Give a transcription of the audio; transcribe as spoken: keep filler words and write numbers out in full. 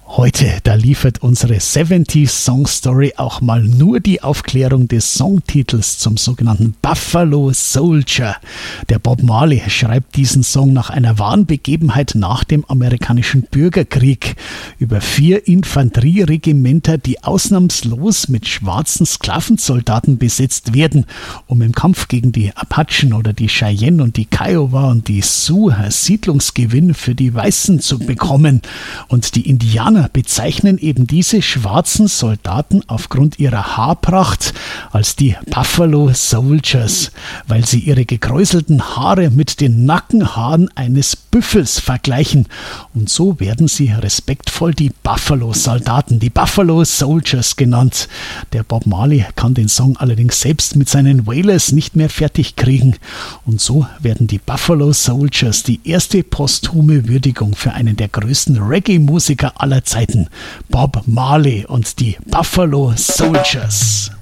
Heute, da liefert unsere siebziger Song Story auch mal nur die Aufklärung des Songtitels zum sogenannten Buffalo Soldier. Der Bob Marley schreibt diesen Song nach einer wahren Begebenheit nach dem amerikanischen Bürgerkrieg über vier Infanterieregimenter, die ausnahmslos mit schwarzen Sklavensoldaten besetzt werden, um im Kampf gegen die Apachen oder die Cheyenne und die Kiowa und die Sioux Siedlungsgewinn für die Weißen zu bekommen. Und die Indianer bezeichnen eben diese schwarzen Soldaten aufgrund ihrer Haarpracht als die Buffalo Soldiers, weil sie ihre gekräuselten Haare mit den Nackenhaaren eines Büffels vergleichen. Und so werden sie respektvoll die Buffalo-Soldaten, die Buffalo Soldiers genannt. Der Bob Marley kann den Song allerdings selbst mit seinen Wailers nicht mehr fertig kriegen. Und so werden die Buffalo Soldiers die erste posthume Würdigung für einen der größten Reggae-Musiker aller Zeiten, Bob Marley und die Buffalo Soldiers.